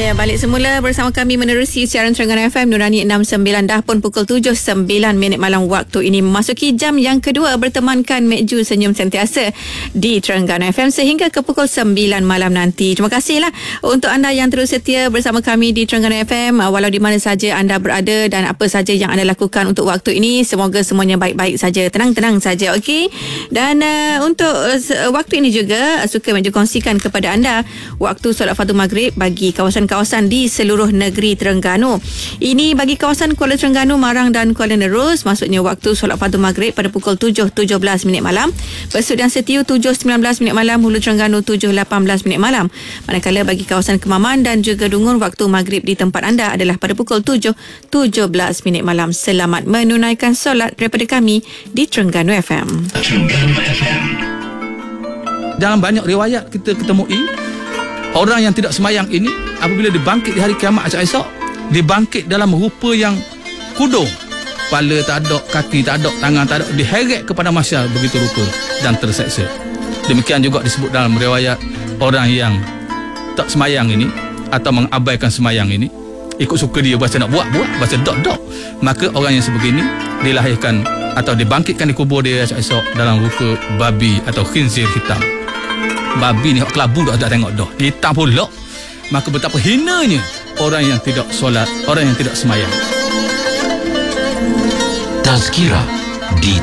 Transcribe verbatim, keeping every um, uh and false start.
Ya, balik semula bersama kami menerusi siaran Terengganu F M Nurani enam sembilan. Dah pun pukul tujuh sembilan minit malam waktu ini, memasuki jam yang kedua bertemankan Mek Ju Senyum Sentiasa di Terengganu F M sehingga ke pukul sembilan malam nanti. Terima kasihlah untuk anda yang terus setia bersama kami di Terengganu F M, walau di mana saja anda berada dan apa saja yang anda lakukan untuk waktu ini. Semoga semuanya baik-baik saja, tenang-tenang saja, okey? Dan uh, untuk uh, waktu ini juga uh, suka Mek Ju kongsikan kepada anda waktu solat fardu maghrib bagi kawasan-kawasan di seluruh negeri Terengganu. Ini bagi kawasan Kuala Terengganu, Marang dan Kuala Nerus, maksudnya waktu solat fardu maghrib pada pukul tujuh tujuh belas minit malam. Besut dan Setiu tujuh sembilan belas minit malam, Hulu Terengganu tujuh lapan belas minit malam. Manakala bagi kawasan Kemaman dan juga Dungun, waktu maghrib di tempat anda adalah pada pukul tujuh tujuh belas minit malam. Selamat menunaikan solat daripada kami di Terengganu F M. Terengganu F M. Dalam banyak riwayat kita ketemui orang yang tidak semayang ini apabila dibangkit di hari kiamat esok, dibangkit dalam rupa yang kudung. Kepala tak ada, kaki tak ada, tangan tak ada, diheret kepada masyarakat begitu rupa dan terseksa. Demikian juga disebut dalam riwayat orang yang tak semayang ini atau mengabaikan semayang ini, ikut suka dia bahasa nak buat, buat, bahasa dok-dok. Maka orang yang sebegini dilahirkan atau dibangkitkan di kubur dia esok dalam rupa babi atau khinzir hitam. Babi ni kelabu dah tak tengok dah, hitam pula. Maka betapa hinanya orang yang tidak solat, orang yang tidak semayang. Tazkirah di